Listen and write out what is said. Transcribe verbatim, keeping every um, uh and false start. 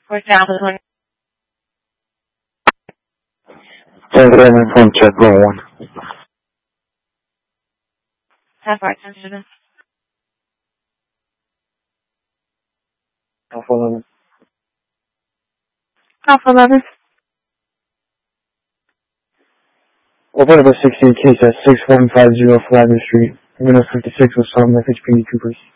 four thousand one. ten eleven from check going one. Half our attention. Alpha eleven. Alpha eleven. Open up a sixteen case at six one five zero Flagler Street. Windows fifty-six with some F H P D troopers.